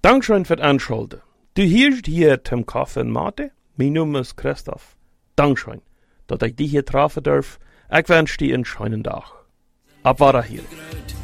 Dankschön für das Anschalten. Du hörst hier Tim Kaffee und Mate. Mein Name ist Christoph. Dankschön, dass ich dich hier treffen darf. Ich wünsche dir einen schönen Tag. Ab weiter hier.